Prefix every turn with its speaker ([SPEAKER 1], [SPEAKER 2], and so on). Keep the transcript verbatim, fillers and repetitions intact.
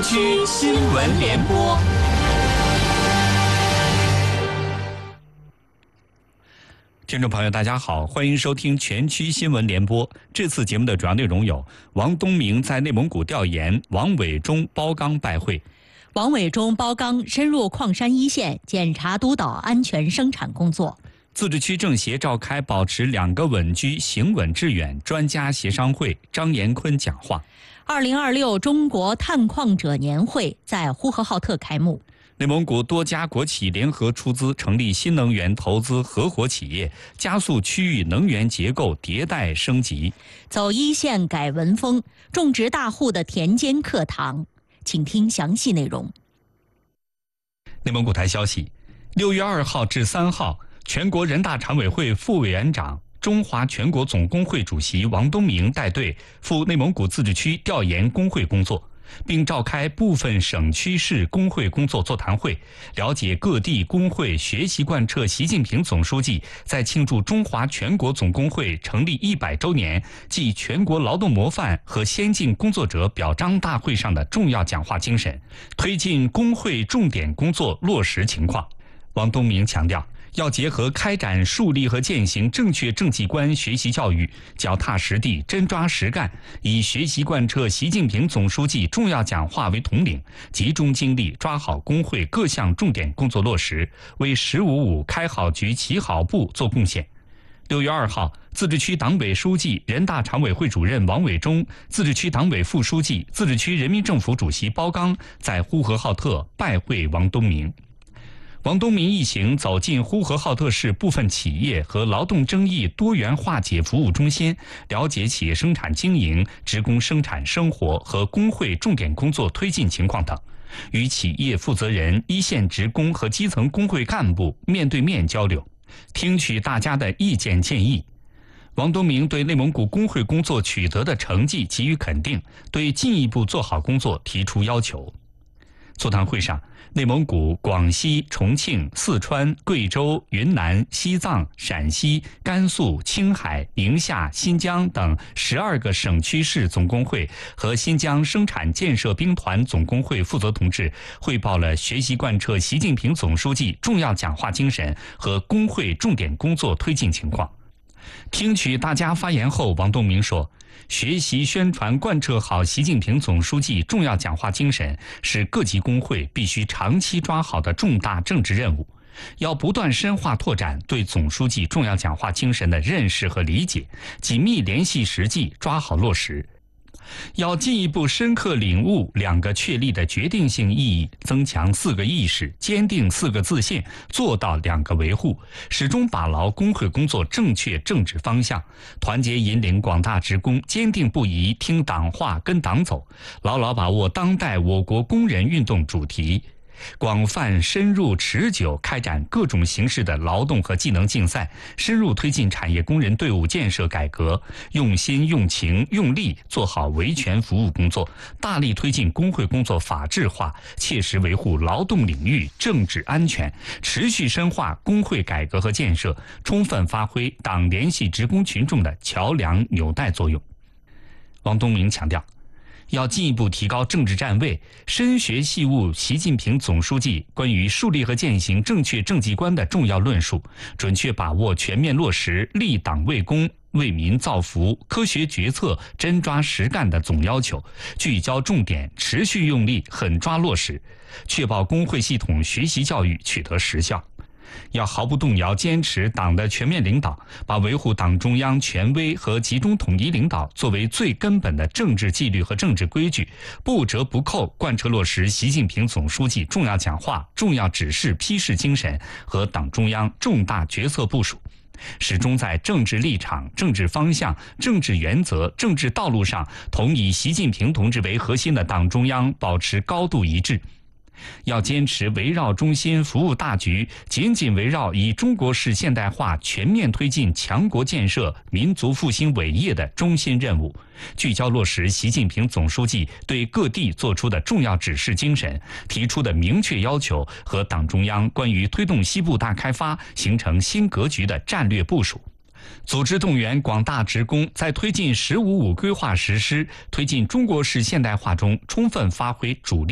[SPEAKER 1] 区新闻联播。听众朋友，大家好，欢迎收听全区新闻联播。这次节目的主要内容有：王东明在内蒙古调研，王伟忠包钢拜会。
[SPEAKER 2] 王伟忠包钢深入矿山一线，检查督导安全生产工作。
[SPEAKER 1] 自治区政协召开保持两个稳居、行稳致远专家协商会，张延坤讲话。
[SPEAKER 2] 二零二六中国探矿者年会在呼和浩特开幕。
[SPEAKER 1] 内蒙古多家国企联合出资成立新能源投资合伙企业，加速区域能源结构迭代升级。
[SPEAKER 2] 走一线改文风，种植大户的田间课堂，请听详细内容。
[SPEAKER 1] 内蒙古台消息，六月二号至三号，全国人大常委会副委员长、中华全国总工会主席王东明带队赴内蒙古自治区调研工会工作，并召开部分省区市工会工作座谈会，了解各地工会学习贯彻习近平总书记在庆祝中华全国总工会成立一百周年暨全国劳动模范和先进工作者表彰大会上的重要讲话精神，推进工会重点工作落实情况。王东明强调，要结合开展树立和践行正确政绩观学习教育，脚踏实地、真抓实干，以学习贯彻习近平总书记重要讲话为统领，集中精力抓好工会各项重点工作落实，为“十五五”开好局、起好步做贡献。六月二号，自治区党委书记、人大常委会主任王伟忠、自治区党委副书记、自治区人民政府主席包钢在呼和浩特拜会王东明。王东明一行走进呼和浩特市部分企业和劳动争议多元化解服务中心，了解企业生产经营、职工生产生活和工会重点工作推进情况等，与企业负责人、一线职工和基层工会干部面对面交流，听取大家的意见建议。王东明对内蒙古工会工作取得的成绩给予肯定，对进一步做好工作提出要求。座谈会上，内蒙古、广西、重庆、四川、贵州、云南、西藏、陕西、甘肃、青海、宁夏、新疆等十二个省区市总工会和新疆生产建设兵团总工会负责同志汇报了学习贯彻习近平总书记重要讲话精神和工会重点工作推进情况。听取大家发言后，王东明说，学习宣传贯彻好习近平总书记重要讲话精神是各级工会必须长期抓好的重大政治任务，要不断深化拓展对总书记重要讲话精神的认识和理解，紧密联系实际，抓好落实。要进一步深刻领悟两个确立的决定性意义，增强四个意识，坚定四个自信，做到两个维护，始终把牢工会工作正确政治方向，团结引领广大职工坚定不移听党话跟党走，牢牢把握当代我国工人运动主题，广泛深入持久开展各种形式的劳动和技能竞赛，深入推进产业工人队伍建设改革，用心用情用力做好维权服务工作，大力推进工会工作法治化，切实维护劳动领域政治安全，持续深化工会改革和建设，充分发挥党联系职工群众的桥梁纽带作用。王东明强调，要进一步提高政治站位，深学细悟习近平总书记关于树立和践行正确政绩观的重要论述，准确把握全面落实立党为公、为民造福、科学决策、真抓实干的总要求，聚焦重点，持续用力，狠抓落实，确保工会系统学习教育取得实效。要毫不动摇坚持党的全面领导，把维护党中央权威和集中统一领导作为最根本的政治纪律和政治规矩，不折不扣贯彻落实习近平总书记重要讲话、重要指示批示精神和党中央重大决策部署，始终在政治立场、政治方向、政治原则、政治道路上同以习近平同志为核心的党中央保持高度一致。要坚持围绕中心服务大局，紧紧围绕以中国式现代化全面推进强国建设、民族复兴伟业的中心任务，聚焦落实习近平总书记对各地作出的重要指示精神、提出的明确要求和党中央关于推动西部大开发形成新格局的战略部署。组织动员广大职工在推进“十五五”规划实施、推进中国式现代化中充分发挥主力